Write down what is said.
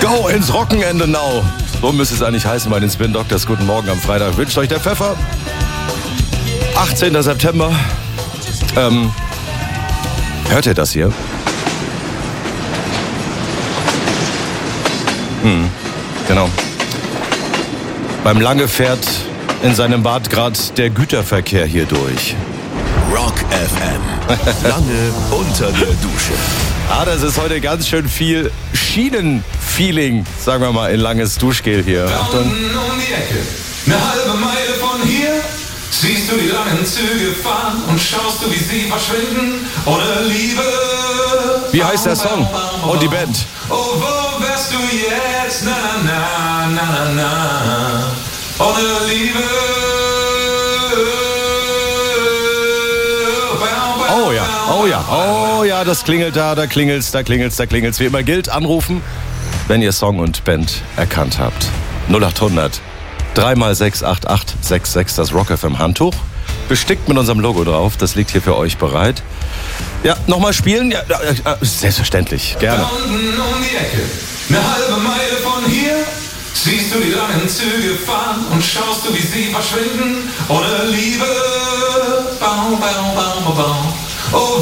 Go ins Wochenende now. So müsste es eigentlich heißen bei den Spin Doctors. Guten Morgen am Freitag. Wünscht euch der Pfeffer. 18. September. Hört ihr das hier? Genau. Beim Lange fährt in seinem Bad gerade der Güterverkehr hier durch. Rock FM. Lange unter der Dusche. Das ist heute ganz schön viel Schienenfeeling, sagen wir mal, in langes Duschgel hier. Achtung. Um die Ecke, eine halbe Meile von hier, siehst du die langen Züge fahren und schaust du, wie sie verschwinden, ohne Liebe. Wie heißt der Song? Und die Band? Oh, wo wärst du jetzt? Na, na, na, na, na, na. Ohne Liebe. Oh ja, das klingelt da klingelt's. Wie immer gilt, anrufen, wenn ihr Song und Band erkannt habt. 0800 3x6 8866, das Rock FM Handtuch. Bestickt mit unserem Logo drauf, das liegt hier für euch bereit. Ja, nochmal spielen? Ja, selbstverständlich, gerne. Da unten um die Ecke, eine halbe Meile von hier, siehst du die langen Züge fahren und schaust du, wie sie verschwinden, ohne Liebe. Bau, bau, bau, bau, bau. Oh,